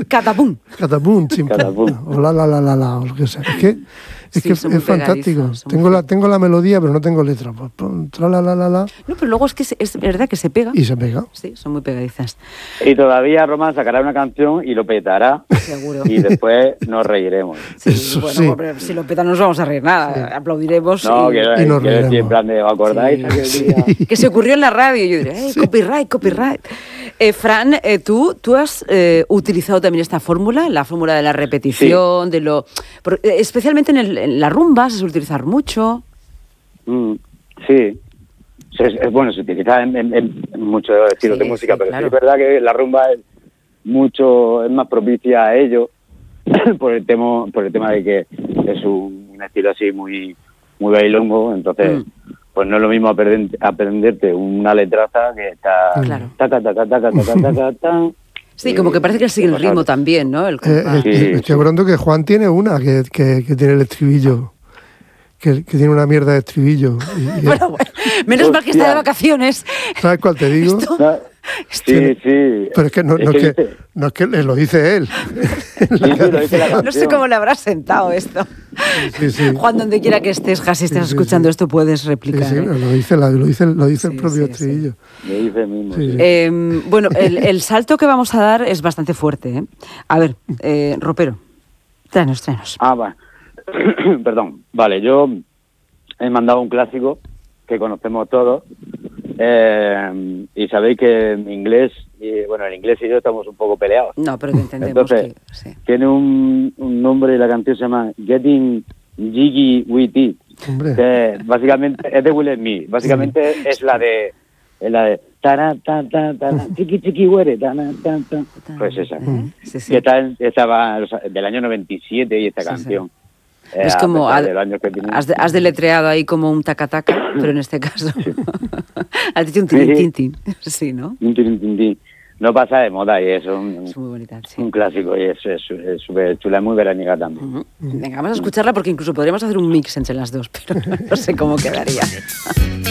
Catapum. Catapum, Catapum. o la, o lo que sea. Es que son es muy fantástico. pegadizos, Tengo la melodía, pero no tengo letra. Pues, tra, la. No, pero luego es que es verdad que se pega. Y se pega. Sí, son muy pegadizas. Y todavía Román sacará una canción y lo petará. Seguro. Y después nos reiremos. Sí, Eso bueno, sí. pero si lo petan no nos vamos a reír nada. Aplaudiremos. No, y quiero y nos decir reiremos. en plan de, ¿os acordáis Sí. aquel día? que se ocurrió en la radio. Y yo diré, copyright. Fran, tú has utilizado también esta fórmula, la fórmula de la repetición, de lo especialmente en la rumba se suele utilizar mucho. Sí. Bueno, se utiliza en muchos estilos de música, pero claro. sí es verdad que la rumba es más propicia a ello por el tema de que es un estilo así muy bailongo, entonces pues no es lo mismo aprenderte una letraza que está Claro. taca. Sí, como que parece que sigue el ritmo también, ¿no? El compás. Estoy hablando que Juan tiene una que tiene el estribillo. Que tiene una mierda de estribillo. Bueno, menos mal que está de vacaciones. ¿Sabes cuál te digo? Sí. Pero es que no es que lo dice él. Lo dice la No sé cómo le habrá sentado esto. Sí. Juan, donde quiera que estés, si estás escuchando esto, puedes replicar. Sí, ¿eh? lo dice el propio sí. estribillo. Lo dice mismo. Sí. Bueno, el salto que vamos a dar es bastante fuerte, ¿eh? A ver, Ropero, tráenos. Va. Perdón. Vale, yo he mandado un clásico que conocemos todos. Y sabéis que en inglés y yo estamos un poco peleados. No, pero te entendemos. Entonces, tiene un nombre y la canción se llama Getting Jiggy with It, que básicamente es de Will Smith. Básicamente es la de tara, ta, ta, ta, chiqui huere, ta, ta, ta. Pues esa. Sí. Que estaba del año 97 y esta canción. Es como has deletreado ahí como un taca-taca, pero en este caso has dicho un tirintintín. Sí, ¿no? Un tirintintín. No pasa de moda y es muy bonita, sí. Un clásico y es súper chula, muy veraniega también. Venga, vamos a escucharla porque incluso podríamos hacer un mix entre las dos, pero no sé cómo quedaría.